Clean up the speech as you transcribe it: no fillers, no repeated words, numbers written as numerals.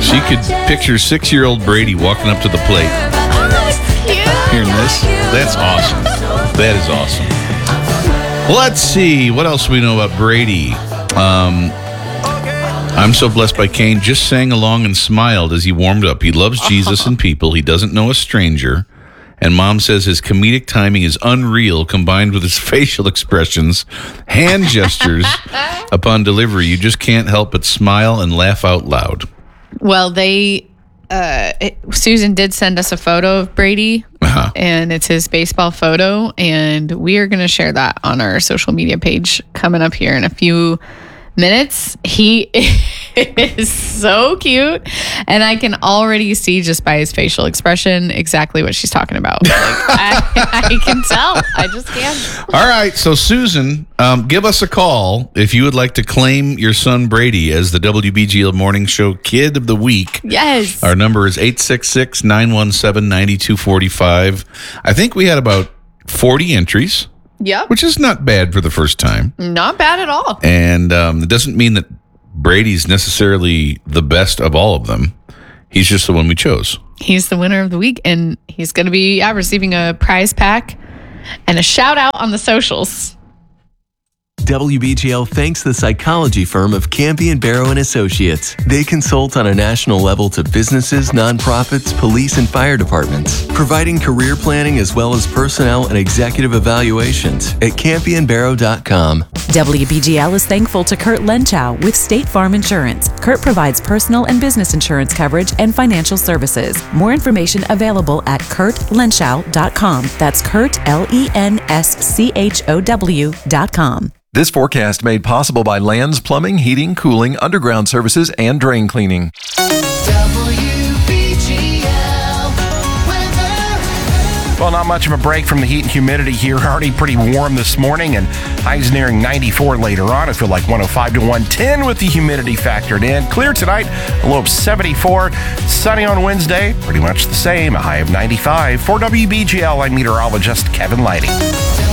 She could picture 6-year-old Brady walking up to the plate. Hearing this? That's awesome. That is awesome. Let's see. What else do we know about Brady? I'm so blessed by Kane. Just sang along and smiled as he warmed up. He loves Jesus and people. He doesn't know a stranger. And Mom says his comedic timing is unreal, combined with his facial expressions, hand gestures upon delivery. You just can't help but smile and laugh out loud. Well, Susan did send us a photo of Brady, and it's his baseball photo, and we are going to share that on our social media page coming up here in a few minutes. He is so cute, and I can already see just by his facial expression exactly what she's talking about. Like, I can tell. I just can. All right, so Susan, give us a call if you would like to claim your son Brady as the WBGL Morning Show Kid of the Week. Yes. Our number is 866-917-9245. I think we had about 40 entries. Yep. Which is not bad for the first time. Not bad at all. And it doesn't mean that Brady's necessarily the best of all of them. He's just the one we chose. He's the winner of the week, and he's going to be receiving a prize pack and a shout out on the socials. WBGL thanks the psychology firm of Campion Barrow & Associates. They consult on a national level to businesses, nonprofits, police, and fire departments, providing career planning as well as personnel and executive evaluations at CampionBarrow.com. WBGL is thankful to Kurt Lenchow with State Farm Insurance. Kurt provides personal and business insurance coverage and financial services. More information available at KurtLenschow.com. That's Kurt, LENSCHOW.com. This forecast made possible by Lands Plumbing, Heating, Cooling, Underground Services, and Drain Cleaning. Well, not much of a break from the heat and humidity here. Already pretty warm this morning, and highs nearing 94 later on. I feel like 105 to 110 with the humidity factored in. Clear tonight, a low of 74. Sunny on Wednesday, pretty much the same, a high of 95. For WBGL, I'm meteorologist Kevin Lighty.